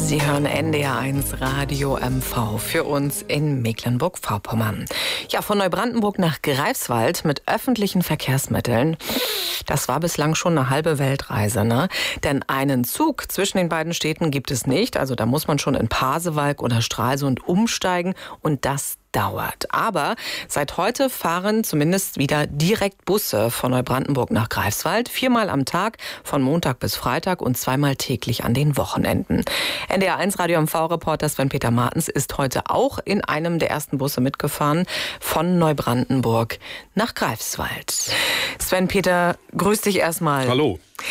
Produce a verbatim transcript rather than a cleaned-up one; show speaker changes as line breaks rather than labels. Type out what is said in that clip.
Sie hören N D R eins Radio M V für uns in Mecklenburg-Vorpommern. Ja, von Neubrandenburg nach Greifswald mit öffentlichen Verkehrsmitteln. Das war bislang schon eine halbe Weltreise, ne? Denn einen Zug zwischen den beiden Städten gibt es nicht. Also da muss man schon in Pasewalk oder Stralsund umsteigen und das dauert. Aber seit heute fahren zumindest wieder direkt Busse von Neubrandenburg nach Greifswald. Viermal am Tag, von Montag bis Freitag und zweimal täglich an den Wochenenden. N D R eins Radio M V-Reporter Sven-Peter Martens ist heute auch in einem der ersten Busse mitgefahren von Neubrandenburg nach Greifswald. Sven-Peter, grüß dich erstmal.
Hallo.